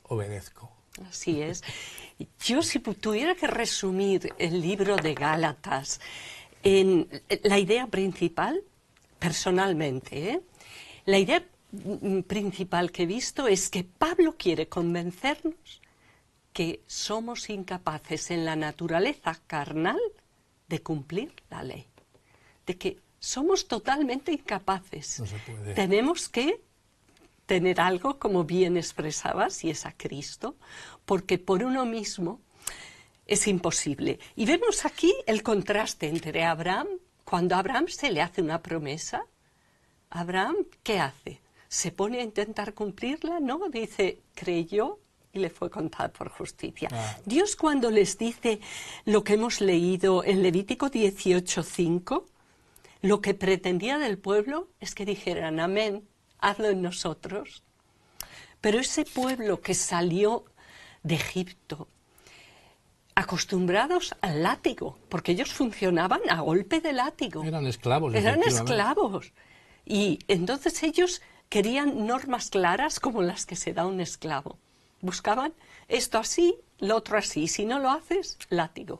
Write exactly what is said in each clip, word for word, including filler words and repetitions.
obedezco. Así es. Yo, si tuviera que resumir el libro de Gálatas en la idea principal, personalmente, ¿eh? la idea principal que he visto es que Pablo quiere convencernos que somos incapaces en la naturaleza carnal de cumplir la ley, de que somos totalmente incapaces. No se puede. Tenemos que tener algo, como bien expresabas, y es a Cristo, porque por uno mismo es imposible. Y vemos aquí el contraste entre Abraham, cuando a Abraham se le hace una promesa, Abraham, ¿qué hace? ¿Se pone a intentar cumplirla? No, dice, creyó y le fue contada por justicia. Ah. Dios, cuando les dice lo que hemos leído en Levítico dieciocho cinco, lo que pretendía del pueblo es que dijeran amén, hazlo en nosotros. Pero ese pueblo que salió de Egipto, acostumbrados al látigo, porque ellos funcionaban a golpe de látigo. Eran esclavos. Eran esclavos. Y entonces ellos querían normas claras como las que se da a un esclavo. Buscaban esto así, lo otro así. Si no lo haces, látigo.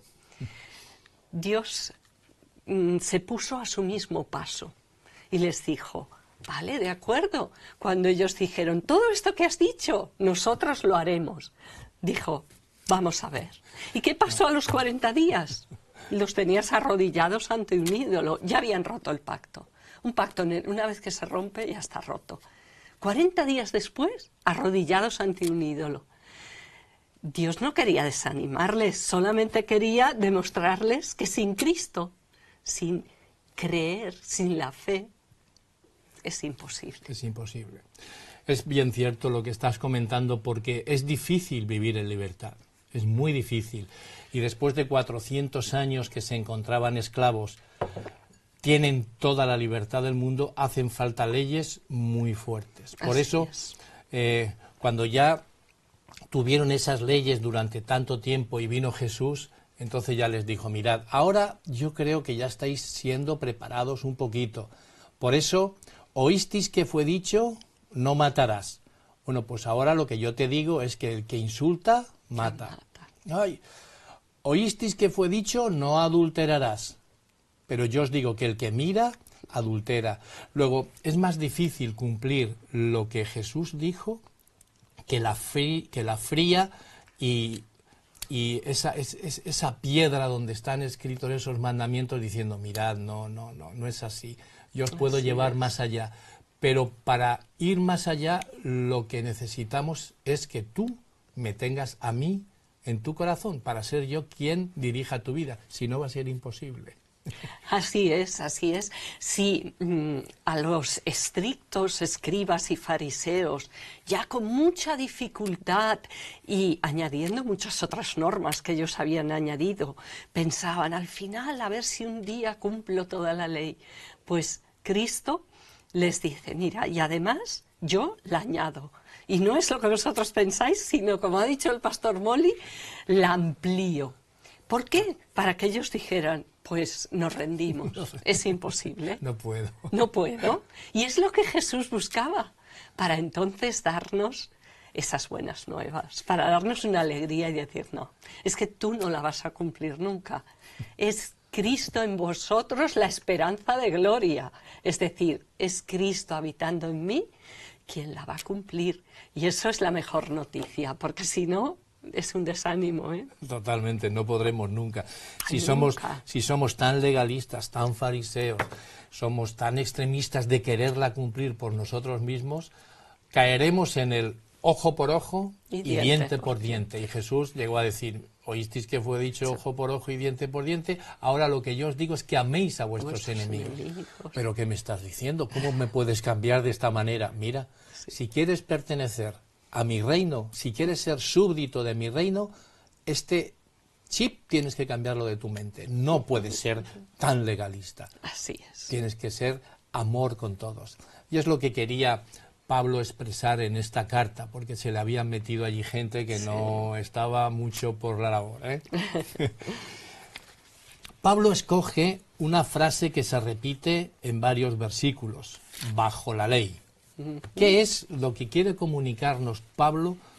Dios mm, se puso a su mismo paso y les dijo, vale, de acuerdo. Cuando ellos dijeron, todo esto que has dicho, nosotros lo haremos. Dijo, vamos a ver. ¿Y qué pasó a los cuarenta días? Los tenías arrodillados ante un ídolo. Ya habían roto el pacto. Un pacto, una vez que se rompe, ya está roto. cuarenta días después, arrodillados ante un ídolo. Dios no quería desanimarles, solamente quería demostrarles que sin Cristo, sin creer, sin la fe, es imposible. Es imposible. Es bien cierto lo que estás comentando, porque es difícil vivir en libertad. Es muy difícil. Y después de cuatrocientos años que se encontraban esclavos, tienen toda la libertad del mundo, hacen falta leyes muy fuertes. Por Así eso, es. eh, cuando ya tuvieron esas leyes durante tanto tiempo y vino Jesús, entonces ya les dijo, mirad, ahora yo creo que ya estáis siendo preparados un poquito. Por eso, oísteis que fue dicho, no matarás. Bueno, pues ahora lo que yo te digo es que el que insulta, mata. Ay, oísteis que fue dicho, no adulterarás. Pero yo os digo que el que mira, adultera. Luego, es más difícil cumplir lo que Jesús dijo que la, frí, que la fría y, y esa, es, es, esa piedra donde están escritos esos mandamientos diciendo, mirad, no, no, no, no es así. Yo os puedo Así llevar es. más allá. Pero para ir más allá, lo que necesitamos es que tú me tengas a mí en tu corazón, para ser yo quien dirija tu vida. Si no, va a ser imposible. Así es, así es. Si mmm, a los estrictos escribas y fariseos, ya con mucha dificultad y añadiendo muchas otras normas que ellos habían añadido, pensaban al final a ver si un día cumplo toda la ley, pues Cristo les dice, mira, y además yo la añado. Y no es lo que vosotros pensáis, sino, como ha dicho el pastor Molly, la amplío. ¿Por qué? Para que ellos dijeran, pues nos rendimos, es imposible. No puedo. No puedo. Y es lo que Jesús buscaba, para entonces darnos esas buenas nuevas, para darnos una alegría y decir, no, es que tú no la vas a cumplir nunca. Es Cristo en vosotros la esperanza de gloria. Es decir, es Cristo habitando en mí quien la va a cumplir. Y eso es la mejor noticia, porque si no, es un desánimo, ¿eh? Totalmente, no podremos nunca. Si Ay, somos, nunca. si somos tan legalistas, tan fariseos, somos tan extremistas de quererla cumplir por nosotros mismos, caeremos en el ojo por ojo y, y diente, diente por diente. Y Jesús llegó a decir, oísteis que fue dicho ojo por ojo y diente por diente, ahora lo que yo os digo es que améis a vuestros, vuestros enemigos. enemigos. ¿Pero qué me estás diciendo? ¿Cómo me puedes cambiar de esta manera? Mira, sí. Si quieres pertenecer a mi reino, si quieres ser súbdito de mi reino, este chip tienes que cambiarlo de tu mente. No puedes ser tan legalista. Así es. Tienes que ser amor con todos. Y es lo que quería Pablo expresar en esta carta, porque se le habían metido allí gente que sí. no estaba mucho por la labor, ¿eh? Pablo escoge una frase que se repite en varios versículos, bajo la ley. ¿Qué es lo que quiere comunicarnos Pablo